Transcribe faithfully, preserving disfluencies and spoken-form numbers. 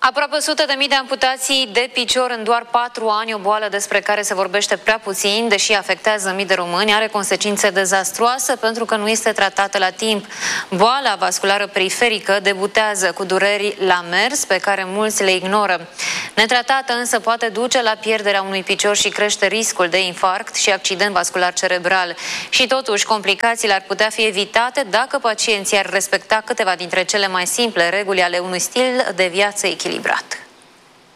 Aproape o sută de mii de amputații de picior în doar patru ani, o boală despre care se vorbește prea puțin, deși afectează mii de români, are consecințe dezastruoase pentru că nu este tratată la timp. Boala vasculară periferică debutează cu dureri la mers, pe care mulți le ignoră. Netratată însă poate duce la pierderea unui picior și crește riscul de infarct și accident vascular cerebral. Și totuși, complicațiile ar putea fi evitate dacă pacienții ar respecta câteva dintre cele mai simple reguli ale unui stil de viață echilibrat.